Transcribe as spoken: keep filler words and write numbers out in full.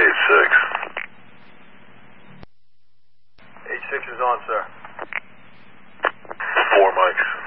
H six. H six is on, sir. Four mics.